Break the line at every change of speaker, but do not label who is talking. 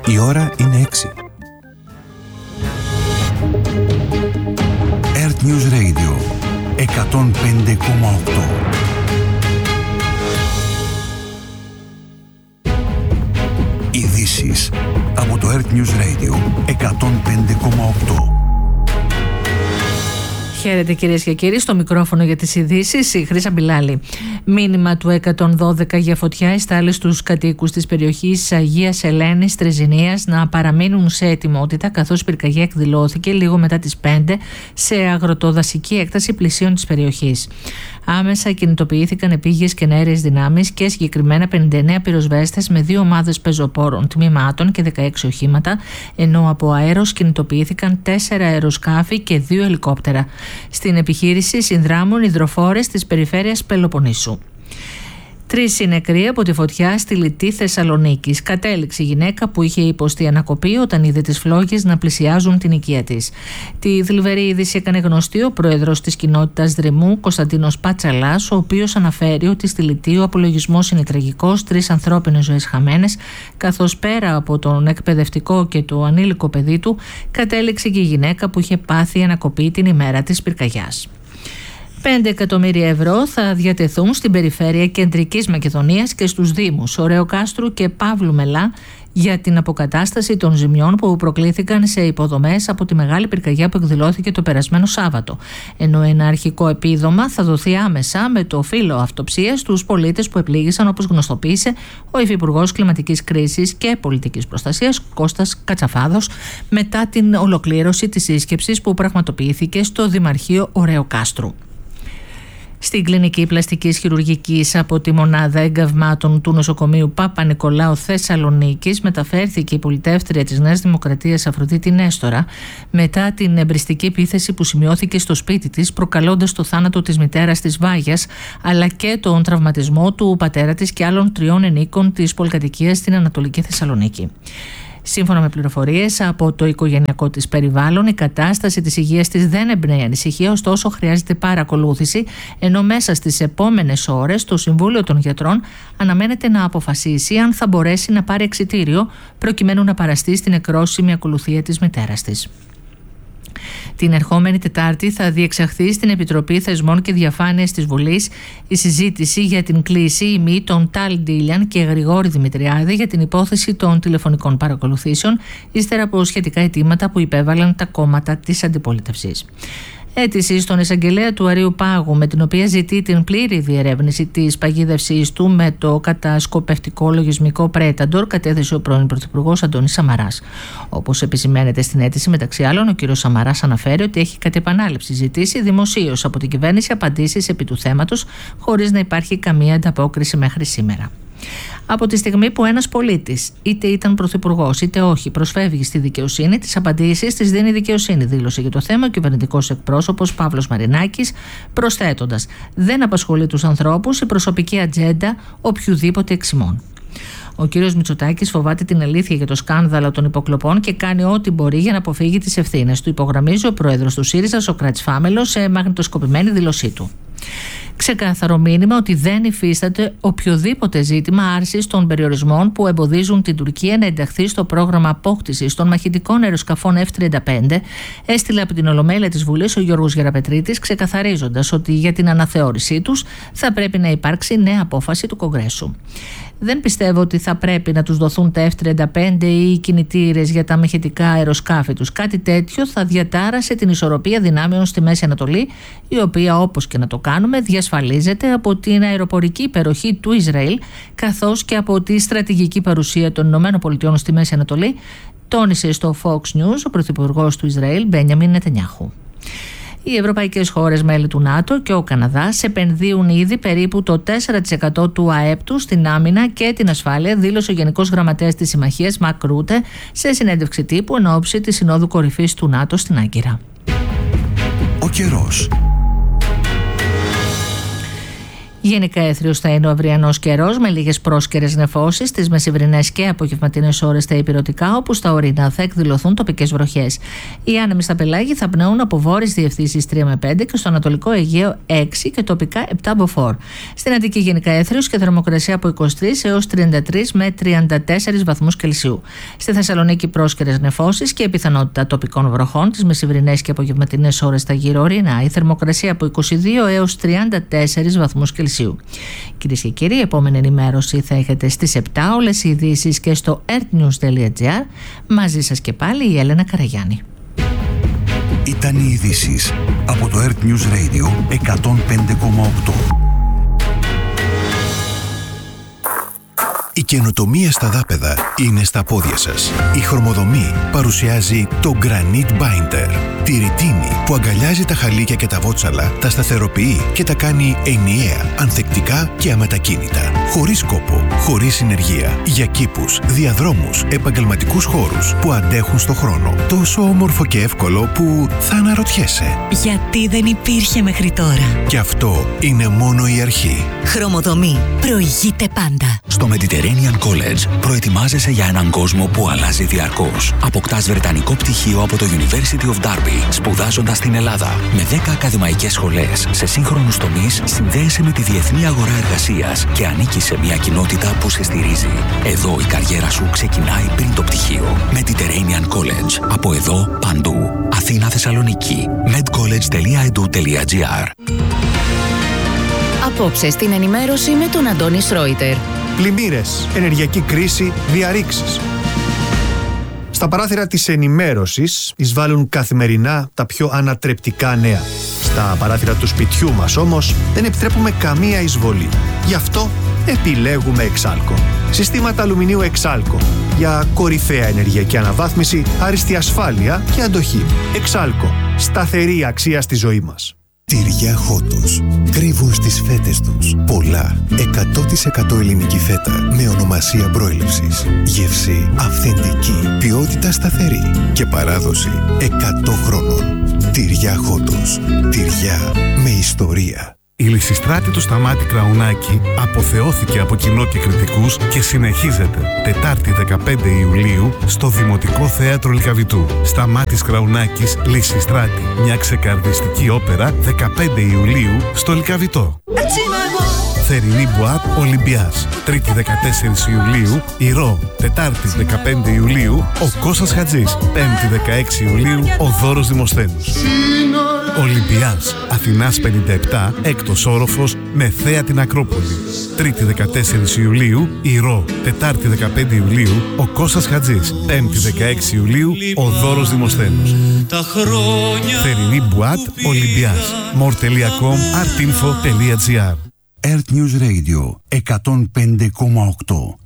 Η ώρα είναι 6. Earth News Radio 105,8. Ειδήσεις από το Earth News Radio 105,8.
Χαίρετε κυρίες και κύριοι, στο μικρόφωνο για τις ειδήσεις η Χρύσα Μπιλάλη. Μήνυμα του 112 για φωτιά εστάλει στους κατοίκους της περιοχής Αγίας Ελένης Τρεζινίας να παραμείνουν σε ετοιμότητα, καθώς η πυρκαγιά εκδηλώθηκε λίγο μετά τις 5 σε αγροτοδασική έκταση πλησίων της περιοχής. Άμεσα κινητοποιήθηκαν επίγειες και εναέριες δυνάμεις και συγκεκριμένα 59 πυροσβέστες με 2 ομάδες πεζοπόρων τμήματων και 16 οχήματα, ενώ από αέρος κινητοποιήθηκαν 4 αεροσκάφη και 2 ελικόπτερα. Στην επιχείρηση συνδράμουν υδροφόρες της περιφέρειας Πελοποννήσου. 3 νεκροί από τη φωτιά στη Λιτή Θεσσαλονίκης. Κατέληξε η γυναίκα που είχε υποστεί ανακοπή όταν είδε τις φλόγες να πλησιάζουν την οικία της. Τη θλιβερή είδηση έκανε γνωστή ο πρόεδρος της κοινότητας Δρυμού, Κωνσταντίνος Πατσαλάς, ο οποίος αναφέρει ότι στη Λιτή ο απολογισμός είναι τραγικός, 3 ανθρώπινες ζωές χαμένες, καθώς πέρα από τον εκπαιδευτικό και το ανήλικο παιδί του, κατέληξε και η γυναίκα που είχε πάθει ανακοπή την ημέρα της πυρκαγιάς. 5 εκατομμύρια ευρώ θα διατεθούν στην περιφέρεια Κεντρικής Μακεδονίας και στους Δήμους Ωρεοκάστρου και Παύλου Μελά για την αποκατάσταση των ζημιών που προκλήθηκαν σε υποδομές από τη μεγάλη πυρκαγιά που εκδηλώθηκε το περασμένο Σάββατο. Ενώ ένα αρχικό επίδομα θα δοθεί άμεσα με το φύλλο αυτοψίας στους πολίτες που επλήγησαν, όπως γνωστοποίησε ο Υφυπουργός Κλιματικής Κρίσης και Πολιτικής Προστασίας Κώστας Κατσαφάδος μετά την ολοκλήρωση της σύσκεψης που πραγματοποιήθηκε στο Δημαρχείο Ωρεοκάστρου. Στην κλινική πλαστικής χειρουργικής από τη μονάδα εγκαυμάτων του νοσοκομείου Παπα-Νικολάου Θεσσαλονίκης μεταφέρθηκε η πολιτεύτρια της Νέας Δημοκρατίας Αφροδίτη Νέστορα μετά την εμπριστική επίθεση που σημειώθηκε στο σπίτι της, προκαλώντας το θάνατο της μητέρας της Βάγιας αλλά και τον τραυματισμό του πατέρα της και άλλων 3 ενίκων της πολυκατοικίας στην Ανατολική Θεσσαλονίκη. Σύμφωνα με πληροφορίες από το οικογενειακό της περιβάλλον, η κατάσταση της υγείας της δεν εμπνέει ανησυχία, ωστόσο χρειάζεται παρακολούθηση, ενώ μέσα στις επόμενες ώρες το Συμβούλιο των Γιατρών αναμένεται να αποφασίσει αν θα μπορέσει να πάρει εξιτήριο προκειμένου να παραστεί στην νεκρόσιμη ακολουθία της μητέρας της. Την ερχόμενη Τετάρτη θα διεξαχθεί στην Επιτροπή Θεσμών και Διαφάνειας της Βουλής η συζήτηση για την κλήση ή μη των Τάλ Ντίλιαν και Γρηγόρη Δημητριάδη για την υπόθεση των τηλεφωνικών παρακολουθήσεων, ύστερα από σχετικά αιτήματα που υπέβαλαν τα κόμματα της αντιπολίτευσης. Αίτηση στον εισαγγελέα του Αρείου Πάγου, με την οποία ζητεί την πλήρη διερεύνηση της παγίδευσής του με το κατασκοπευτικό λογισμικό Πρέταντορ, κατέθεσε ο πρώην Πρωθυπουργός Αντώνης Σαμαράς. Όπως επισημαίνεται στην αίτηση, μεταξύ άλλων, ο κ. Σαμαράς αναφέρει ότι έχει κατ' επανάληψη ζητήσει δημοσίως από την κυβέρνηση απαντήσεις επί του θέματος, χωρίς να υπάρχει καμία ανταπόκριση μέχρι σήμερα. Από τη στιγμή που ένας πολίτης, είτε ήταν πρωθυπουργός είτε όχι, προσφεύγει στη δικαιοσύνη, τις απαντήσεις τις δίνει η δικαιοσύνη, δήλωσε για το θέμα ο κυβερνητικός εκπρόσωπος Παύλος Μαρινάκης, προσθέτοντας: δεν απασχολεί τους ανθρώπους η προσωπική ατζέντα οποιουδήποτε εξημών. Ο κύριος Μητσοτάκης φοβάται την αλήθεια για το σκάνδαλο των υποκλοπών και κάνει ό,τι μπορεί για να αποφύγει τις ευθύνες του, υπογραμμίζει ο πρόεδρος του ΣΥΡΙΖΑ, Σωκράτης Φάμελος, σε μαγνητοσκοπημένη δήλωσή του. Ξεκάθαρο μήνυμα ότι δεν υφίσταται οποιοδήποτε ζήτημα άρσης των περιορισμών που εμποδίζουν την Τουρκία να ενταχθεί στο πρόγραμμα απόκτησης των μαχητικών αεροσκαφών F-35, έστειλε από την Ολομέλεια της Βουλής ο Γιώργος Γεραπετρίτης, ξεκαθαρίζοντας ότι για την αναθεώρησή τους θα πρέπει να υπάρξει νέα απόφαση του Κογκρέσου. Δεν πιστεύω ότι θα πρέπει να τους δοθούν τα F-35 ή οι κινητήρες για τα μαχητικά αεροσκάφη τους. Κάτι τέτοιο θα διατάρασε την ισορροπία δυνάμεων στη Μέση Ανατολή, η οποία, όπως και να το κάνουμε, διασφαλίζεται από την αεροπορική υπεροχή του Ισραήλ, καθώς και από τη στρατηγική παρουσία των ΗΠΑ στη Μέση Ανατολή, τόνισε στο Fox News ο πρωθυπουργός του Ισραήλ, Μπένιαμιν Νετανιάχου. Οι ευρωπαϊκές χώρες μέλη του ΝΑΤΟ και ο Καναδάς επενδύουν ήδη περίπου το 4% του ΑΕΠ του στην άμυνα και την ασφάλεια, δήλωσε ο Γενικός Γραμματέας της Συμμαχίας Μακ Ρούτε σε συνέντευξη τύπου εν ώψη της Συνόδου Κορυφής του ΝΑΤΟ στην Άγκυρα.
Ο καιρός.
Γενικά έθριος θα είναι ο αυριανός καιρός με λίγες πρόσκαιρες νεφώσεις στις μεσημβρινές και απογευματινές ώρες στα ηπειρωτικά, όπου στα ορεινά θα εκδηλωθούν τοπικές βροχές. Οι άνεμοι στα πελάγη θα πνέουν από βόρειες διευθύνσεις 3 με 5 και στο Ανατολικό Αιγαίο 6 και τοπικά 7 μποφόρ. Στην Αττική γενικά έθριος και θερμοκρασία από 23 έως 33 με 34 βαθμούς Κελσίου. Στη Θεσσαλονίκη πρόσκαιρες νεφώσεις και πιθανότητα τοπικών βροχών τις μεσημβρινές και απογευματινές ώρες στα γύρω ορεινά. Η θερμοκρασία από 22 έως 34 βαθμούς Κελσίου. Κυρίες και κύριοι, η επόμενη ενημέρωση θα έχετε στις 7, όλες οι ειδήσεις και στο earthnews.gr. Μαζί σας και πάλι η Έλενα Καραγιάννη.
Ήταν οι ειδήσεις από το Earth News Radio 105,8.
Η καινοτομία στα δάπεδα είναι στα πόδια σας. Η Χρωμοδομή παρουσιάζει το Granite Binder. Τη ρητίνη που αγκαλιάζει τα χαλίκια και τα βότσαλα, τα σταθεροποιεί και τα κάνει ενιαία, ανθεκτικά και αμετακίνητα. Χωρίς κόπο, χωρίς συνεργεία. Για κήπους, διαδρόμους, επαγγελματικούς χώρους που αντέχουν στο χρόνο. Τόσο όμορφο και εύκολο που θα αναρωτιέσαι.
Γιατί δεν υπήρχε μέχρι τώρα.
Και αυτό είναι μόνο η αρχή.
Χρωμοδομή. Προηγείται πάντα.
Στο Mediterranean College προετοιμάζεσαι για έναν κόσμο που αλλάζει διαρκώς. Αποκτάς βρετανικό πτυχίο από το University of Derby, σπουδάζοντας στην Ελλάδα. Με 10 ακαδημαϊκές σχολές σε σύγχρονους τομείς, συνδέεσαι με τη διεθνή αγορά εργασίας και ανήκεις σε μια κοινότητα που σε στηρίζει. Εδώ η καριέρα σου ξεκινάει πριν το πτυχίο. Mediterranean College. Από εδώ παντού. Αθήνα, Θεσσαλονίκη. medcollege.edu.gr.
Απόψε στην ενημέρωση με τον Αντώνη Σρόιτερ.
Πλημμύρες, ενεργειακή κρίση, διαρρήξεις. Στα παράθυρα της ενημέρωσης εισβάλλουν καθημερινά τα πιο ανατρεπτικά νέα. Στα παράθυρα του σπιτιού μας όμως δεν επιτρέπουμε καμία εισβολή. Γι' αυτό επιλέγουμε Εξάλκο. Συστήματα αλουμινίου Εξάλκο για κορυφαία ενεργειακή αναβάθμιση, άριστη ασφάλεια και αντοχή. Εξάλκο. Σταθερή αξία στη ζωή μας.
Τυριά Χότος. Κρύβουν στις φέτες τους πολλά 100% ελληνική φέτα με ονομασία προέλευσης. Γεύση αυθεντική, ποιότητα σταθερή και παράδοση 100 χρόνων. Τυριά Χότος. Τυριά με ιστορία.
Η Λυσιστράτη του Σταμάτη Κραουνάκη αποθεώθηκε από κοινό και κριτικούς και συνεχίζεται Τετάρτη 15 Ιουλίου στο Δημοτικό Θέατρο Λυκαβητού. Σταμάτης Κραουνάκης, Λυσιστράτη, μια ξεκαρδιστική όπερα 15 Ιουλίου στο Λυκαβητό. Θερινή Μπουάτ Ολυμπιάς, Τρίτη 14 Ιουλίου, Ηρώ, Τετάρτη 15 Ιουλίου, ο Κώστας Χατζής, Πέμπτη 16 Ιουλίου, ο Δώρος Δημοσθένους. Ολυμπιάς, Αθηνάς 57, έκτος όροφος, με θέα την Ακρόπολη. Τρίτη 14 Ιουλίου, Ηρώ, Τετάρτη 15 Ιουλίου, ο Κώστας Χατζής, Πέμπτη 16 Ιουλίου, ο Δώρος Δημοσθένους. Θερινή Μπουάτ Ολυμπιάς, more.com, artinfo.gr.
Earth News Radio 105,8.